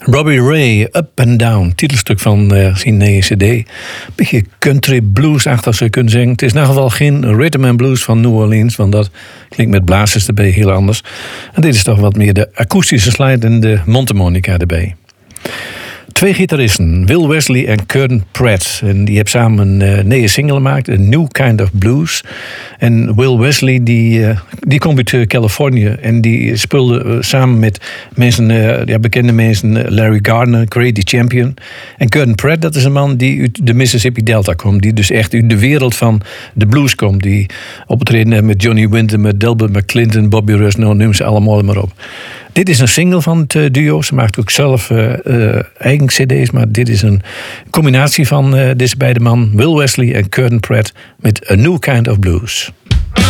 Robbie Ray, Up and Down, titelstuk van zijn nieuwe cd. Een beetje country blues-achtig zou je kunnen zeggen. Het is in ieder geval geen rhythm and blues van New Orleans, want dat klinkt met blazers erbij heel anders. En dit is toch wat meer de akoestische slide en de mondharmonica erbij. 2 gitaristen, Will Wesley en Curtin Pratt. En die hebben samen een nieuwe single gemaakt, A New Kind of Blues. En Will Wesley die komt uit Californië en die speelde samen met mensen, bekende mensen, Larry Gardner, Grady Champion. En Curtin Pratt, dat is een man die uit de Mississippi Delta komt, die dus echt uit de wereld van de blues komt. Die optreden met Johnny Winter, met Delbert McClinton, Bobby Rush, nou noem ze allemaal maar op. Dit is een single van het duo. Ze maakt ook zelf eigen cd's, maar dit is een combinatie van deze beide man, Will Wesley en Curtin Pratt, met A New Kind of Blues.